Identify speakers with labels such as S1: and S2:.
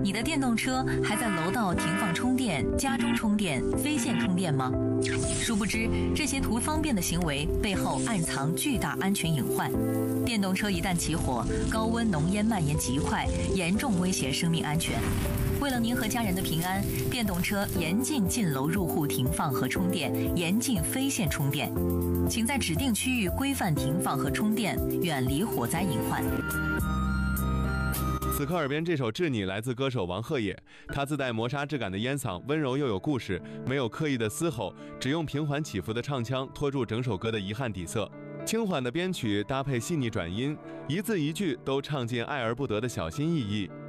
S1: 你的电动车还在楼道停放充电、家中充电、非线充电吗？殊不知，这些图方便的行为背后暗藏巨大安全隐患。电动车一旦起火，高温浓烟蔓延极快，严重威胁生命安全。为了您和家人的平安，电动车严禁进楼入户停放和充电，严禁非线充电。请在指定区域规范停放和充电，远离火灾隐患。
S2: 此刻耳边这首《致你》来自歌手王鹤野，他自带磨砂质感的烟嗓，温柔又有故事，没有刻意的嘶吼，只用平缓起伏的唱腔拖住整首歌的遗憾底色。轻缓的编曲搭配细腻转音，一字一句都唱尽爱而不得的小心翼翼。